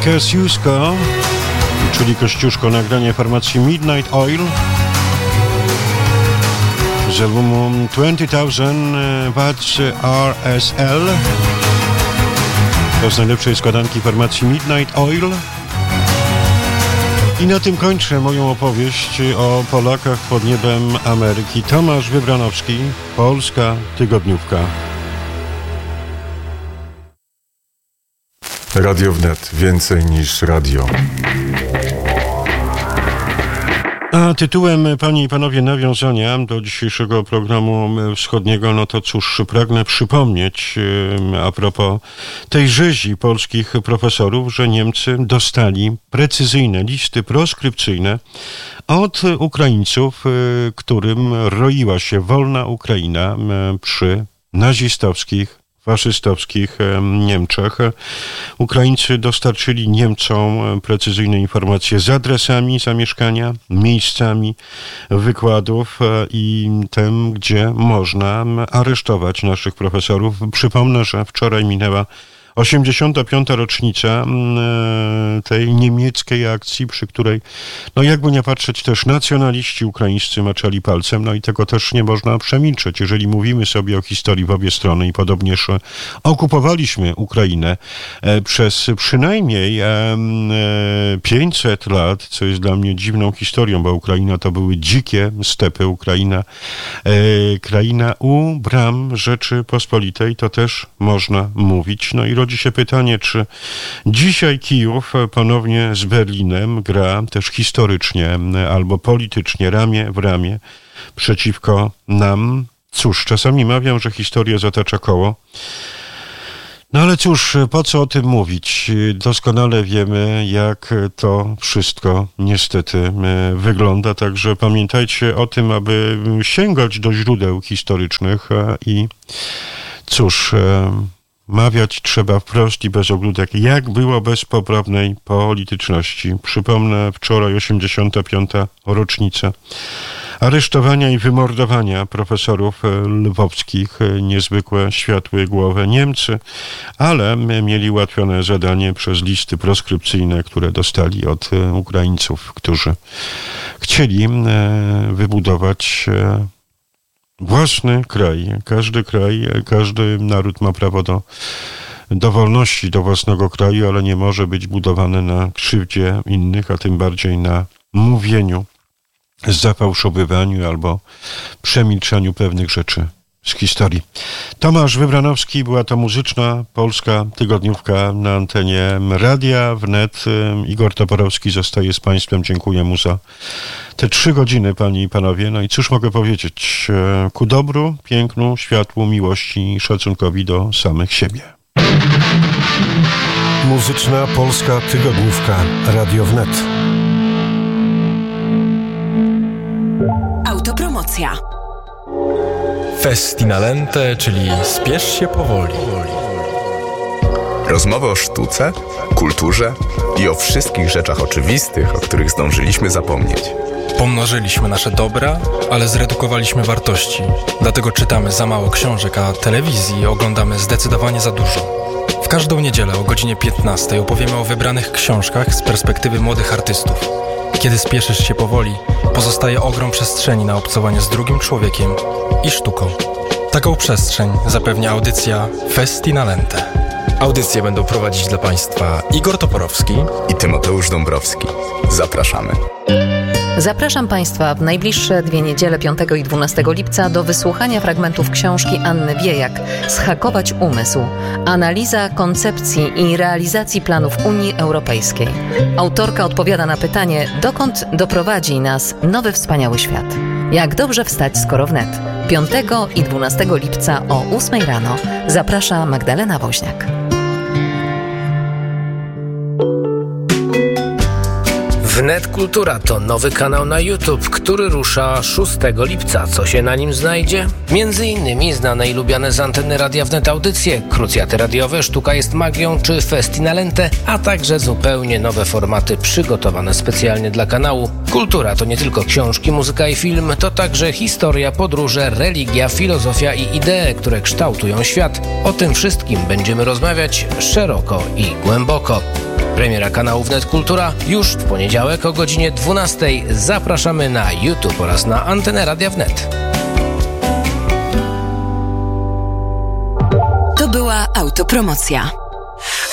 Kasiuszko, czyli Kościuszko, nagranie formacji Midnight Oil z albumu 20,000 Watts RSL. To z najlepszej składanki formacji Midnight Oil. I na tym kończę moją opowieść o Polakach pod niebem Ameryki. Tomasz Wybranowski, Polska Tygodniówka. Radio Wnet. Więcej niż radio. A tytułem, panie i panowie, nawiązania do dzisiejszego programu wschodniego, no to cóż, pragnę przypomnieć a propos tej rzezi polskich profesorów, że Niemcy dostali precyzyjne listy proskrypcyjne od Ukraińców, którym roiła się wolna Ukraina przy nazistowskich, faszystowskich Niemczech. Ukraińcy dostarczyli Niemcom precyzyjne informacje z adresami zamieszkania, miejscami wykładów i tym, gdzie można aresztować naszych profesorów. Przypomnę, że wczoraj minęła 85. rocznica tej niemieckiej akcji, przy której, no jakby nie patrzeć, też nacjonaliści ukraińscy maczali palcem, no i tego też nie można przemilczeć. Jeżeli mówimy sobie o historii w obie strony i podobnież okupowaliśmy Ukrainę przez przynajmniej 500 lat, co jest dla mnie dziwną historią, bo Ukraina to były dzikie stepy, kraina u bram Rzeczypospolitej, to też można mówić. No i rodzi się pytanie, czy dzisiaj Kijów ponownie z Berlinem gra też historycznie albo politycznie ramię w ramię przeciwko nam. Cóż, czasami mawiam, że historia zatacza koło. No ale cóż, po co o tym mówić? Doskonale wiemy, jak to wszystko niestety wygląda, także pamiętajcie o tym, aby sięgać do źródeł historycznych i cóż, mawiać trzeba wprost i bez ogródek, jak było bez poprawnej polityczności. Przypomnę, wczoraj 85. rocznica aresztowania i wymordowania profesorów lwowskich, niezwykłe światłe głowy Niemcy, ale mieli ułatwione zadanie przez listy proskrypcyjne, które dostali od Ukraińców, którzy chcieli wybudować własny kraj. Każdy naród ma prawo do wolności, do własnego kraju, ale nie może być budowany na krzywdzie innych, a tym bardziej na mówieniu, zafałszowywaniu albo przemilczaniu pewnych rzeczy z historii. Tomasz Wybranowski, była to muzyczna Polska Tygodniówka na antenie Radia Wnet. Igor Toporowski zostaje z Państwem. Dziękuję mu za te 3 godziny, panie i panowie. No i cóż mogę powiedzieć? Ku dobru, pięknu, światłu, miłości i szacunkowi do samych siebie. Muzyczna Polska Tygodniówka. Radio Wnet. Autopromocja. Festinalente, czyli spiesz się powoli. Rozmowy o sztuce, kulturze i o wszystkich rzeczach oczywistych, o których zdążyliśmy zapomnieć. Pomnożyliśmy nasze dobra, ale zredukowaliśmy wartości. Dlatego czytamy za mało książek, a telewizji oglądamy zdecydowanie za dużo. W każdą niedzielę o godzinie 15 opowiemy o wybranych książkach z perspektywy młodych artystów. Kiedy spieszysz się powoli, pozostaje ogrom przestrzeni na obcowanie z drugim człowiekiem i sztuką. Taką przestrzeń zapewnia audycja Festinalente. Audycje będą prowadzić dla Państwa Igor Toporowski i Tymoteusz Dąbrowski. Zapraszamy. Zapraszam Państwa w najbliższe 2 niedziele 5 i 12 lipca do wysłuchania fragmentów książki Anny Wiejak „Zhakować umysł. Analiza koncepcji i realizacji planów Unii Europejskiej”. Autorka odpowiada na pytanie, dokąd doprowadzi nas nowy wspaniały świat. Jak dobrze wstać, skoro wnet. 5 i 12 lipca o 8 rano. Zaprasza Magdalena Woźniak. Wnet Kultura to nowy kanał na YouTube, który rusza 6 lipca. Co się na nim znajdzie? Między innymi znane i lubiane z anteny Radia Wnet audycje, krucjaty radiowe, Sztuka jest magią czy Festinalente, a także zupełnie nowe formaty przygotowane specjalnie dla kanału. Kultura to nie tylko książki, muzyka i film, to także historia, podróże, religia, filozofia i idee, które kształtują świat. O tym wszystkim będziemy rozmawiać szeroko i głęboko. Premiera kanału Wnet Kultura już w poniedziałek o godzinie 12. Zapraszamy na YouTube oraz na antenę Radia Wnet. To była autopromocja.